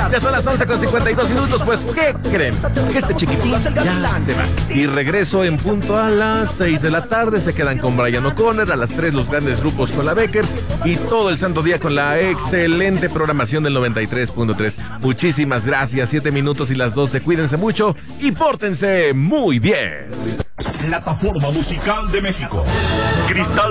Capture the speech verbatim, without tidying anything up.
Ya son las once con cincuenta y dos minutos, pues, ¿qué creen? Que este chiquitín ya se va. Y regreso en punto a las seis de la tarde. Se quedan con Brian O'Connor. A las tres los grandes grupos con la Beckers. Y todo el santo día con la excelente programación del noventa y tres punto tres. Muchísimas gracias. Siete minutos y las doce. Cuídense mucho y pórtense muy bien. Plataforma musical de México. Cristal